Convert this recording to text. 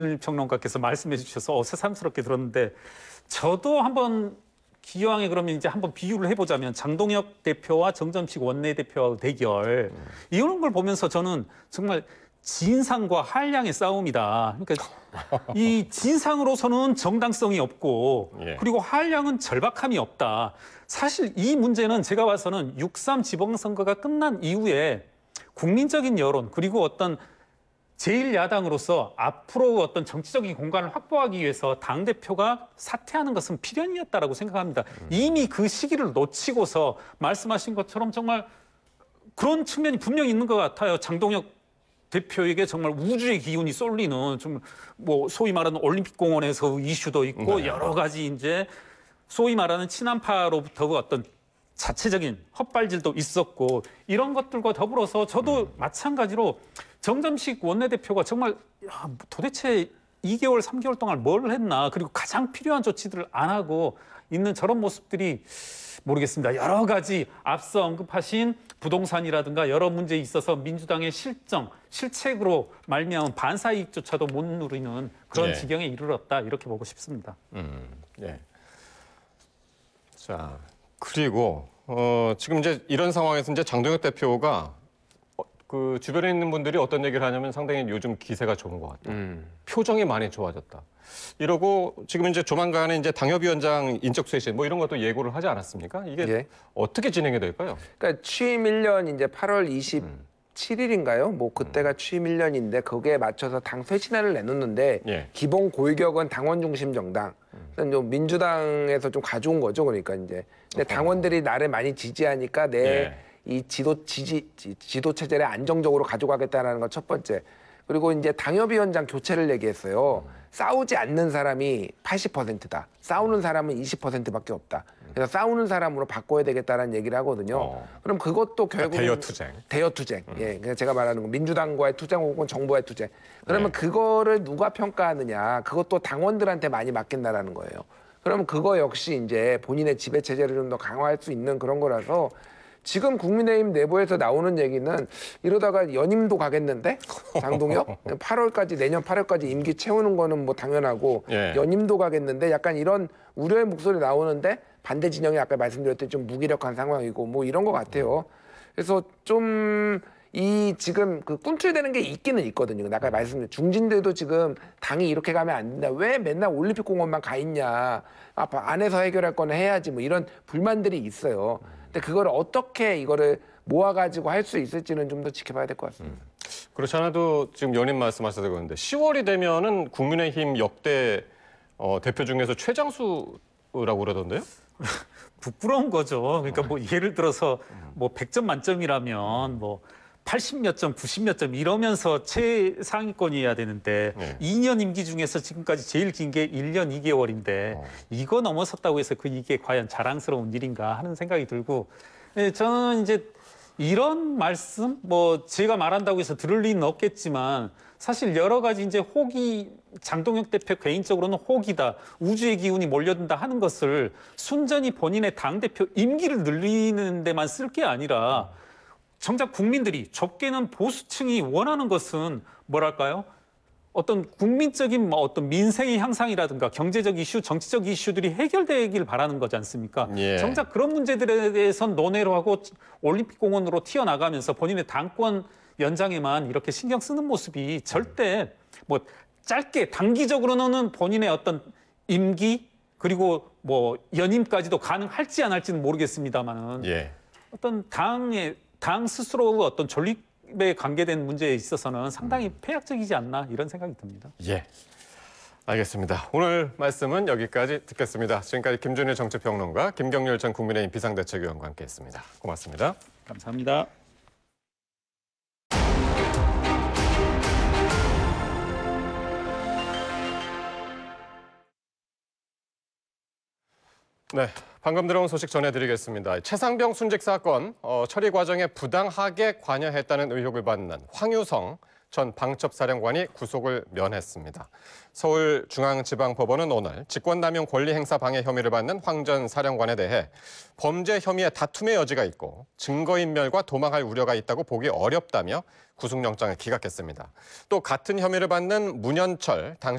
평론가께서 말씀해 주셔서 새삼스럽게 들었는데 저도 한번 기왕에 그러면 이제 한번 비유를 해보자면 장동혁 대표와 정점식 원내대표 대결 이런 걸 보면서 저는 정말 진상과 한량의 싸움이다. 그러니까 이 진상으로서는 정당성이 없고 그리고 한량은 절박함이 없다. 사실 이 문제는 제가 봐서는 6.3 지방선거가 끝난 이후에 국민적인 여론 그리고 어떤 제1야당으로서 앞으로 어떤 정치적인 공간을 확보하기 위해서 당대표가 사퇴하는 것은 필연이었다라고 생각합니다. 이미 그 시기를 놓치고서 말씀하신 것처럼 정말 그런 측면이 분명히 있는 것 같아요. 장동혁 대표에게 정말 우주의 기운이 쏠리는 좀 뭐 소위 말하는 올림픽공원에서 이슈도 있고 여러 가지 이제 소위 말하는 친한파로부터 어떤 자체적인 헛발질도 있었고 이런 것들과 더불어서 저도 마찬가지로 정점식 원내대표가 정말 도대체 2개월, 3개월 동안 뭘 했나 그리고 가장 필요한 조치들을 안 하고 있는 저런 모습들이 모르겠습니다. 여러 가지 앞서 언급하신 부동산이라든가 여러 문제에 있어서 민주당의 실정, 실책으로 말미암은 반사이익조차도 못 누리는 그런 지경에 이르렀다 이렇게 보고 싶습니다. 예. 자, 그리고 지금 이제 이런 상황에서 이제 장동혁 대표가 그 주변에 있는 분들이 어떤 얘기를 하냐면 상당히 요즘 기세가 좋은 것 같다. 표정이 많이 좋아졌다. 이러고 지금 이제 조만간에 이제 당협위원장 인적 쇄신 뭐 이런 것도 예고를 하지 않았습니까? 이게 어떻게 진행이 될까요? 그러니까 취임 1년 이제 8월 27일인가요? 뭐 그때가 취임 1년인데 거기에 맞춰서 당 쇄신안을 내놓는데 기본 골격은 당원 중심 정당. 좀 민주당에서 좀 가져온 거죠. 그러니까 이제 근데 당원들이 나를 많이 지지하니까 이 지도 체제를 안정적으로 가져가겠다는 건 첫 번째. 그리고 이제 당협위원장 교체를 얘기했어요. 싸우지 않는 사람이 80%다. 싸우는 사람은 20%밖에 없다. 그래서 싸우는 사람으로 바꿔야 되겠다는 얘기를 하거든요. 그럼 그것도 결국 대여 투쟁. 대여 투쟁. 예, 그러니까 제가 말하는 거 민주당과의 투쟁 혹은 정부와의 투쟁. 그러면 그거를 누가 평가하느냐? 그것도 당원들한테 많이 맡긴다라는 거예요. 그러면 그거 역시 이제 본인의 지배 체제를 좀 더 강화할 수 있는 그런 거라서. 지금 국민의힘 내부에서 나오는 얘기는 이러다가 연임도 가겠는데 장동혁 8월까지 내년 8월까지 임기 채우는 거는 뭐 당연하고 연임도 가겠는데 약간 이런 우려의 목소리 나오는데 반대 진영이 아까 말씀드렸듯이 좀 무기력한 상황이고 뭐 이런 것 같아요. 그래서 좀 이 지금 그 꿈틀대는 게 있기는 있거든요. 아까 말씀드린 중진들도 지금 당이 이렇게 가면 안 된다. 왜 맨날 올림픽 공원만 가 있냐. 안에서 해결할 거는 해야지 뭐 이런 불만들이 있어요. 근데 그걸 어떻게 이거를 모아가지고 할 수 있을지는 좀 더 지켜봐야 될 것 같습니다. 그렇지 않아도 지금 연임 말씀하셔서 그러는데 10월이 되면은 국민의힘 역대 대표 중에서 최장수라고 그러던데요? 부끄러운 거죠. 그러니까 뭐 예를 들어서 뭐 100점 만점이라면 뭐 80몇 점, 90몇 점 이러면서 최상위권이어야 되는데 2년 임기 중에서 지금까지 제일 긴 게 1년 2개월인데 이거 넘어섰다고 해서 이게 과연 자랑스러운 일인가 하는 생각이 들고 저는 이제 이런 말씀 뭐 제가 말한다고 해서 들을 리는 없겠지만 사실 여러 가지 이제 혹이 장동혁 대표 개인적으로는 혹이다. 우주의 기운이 몰려든다 하는 것을 순전히 본인의 당대표 임기를 늘리는 데만 쓸 게 아니라 정작 국민들이 좁게는 보수층이 원하는 것은 뭐랄까요? 어떤 국민적인 뭐 어떤 민생의 향상이라든가 경제적 이슈, 정치적 이슈들이 해결되길 바라는 거지 않습니까? 정작 그런 문제들에 대해서는 논의를 하고 올림픽 공원으로 튀어나가면서 본인의 당권 연장에만 이렇게 신경 쓰는 모습이 절대 뭐 짧게 단기적으로는 본인의 어떤 임기 그리고 뭐 연임까지도 가능할지 안 할지는 모르겠습니다만은 어떤 당 스스로의 어떤 존립에 관계된 문제에 있어서는 상당히 폐약적이지 않나 이런 생각이 듭니다. 알겠습니다. 오늘 말씀은 여기까지 듣겠습니다. 지금까지 김준일 정치평론가, 김경률 전 국민의힘 비상대책위원과 함께했습니다. 고맙습니다. 감사합니다. 네, 방금 들어온 소식 전해드리겠습니다. 최상병 순직 사건 처리 과정에 부당하게 관여했다는 의혹을 받는 황유성 전 방첩사령관이 구속을 면했습니다. 서울중앙지방법원은 오늘 직권남용 권리행사 방해 혐의를 받는 황 전 사령관에 대해 범죄 혐의에 다툼의 여지가 있고 증거인멸과 도망할 우려가 있다고 보기 어렵다며 구속영장을 기각했습니다. 또 같은 혐의를 받는 문현철 당시